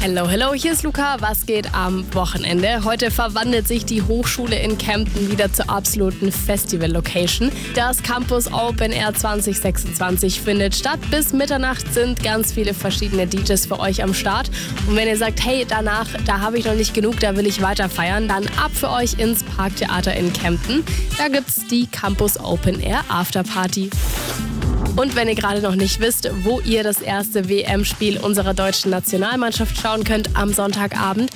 Hello, hello, hier ist Luca. Was geht am Wochenende? Heute verwandelt sich die Hochschule in Kempten wieder zur absoluten Festival-Location. Das Campus Open Air 2026 findet statt. Bis Mitternacht sind ganz viele verschiedene DJs für euch am Start. Und wenn ihr sagt, hey, danach, da habe ich noch nicht genug, da will ich weiter feiern, dann ab für euch ins Parktheater in Kempten. Da gibt's die Campus Open Air Afterparty. Und wenn ihr gerade noch nicht wisst, wo ihr das erste WM-Spiel unserer deutschen Nationalmannschaft schauen könnt am Sonntagabend,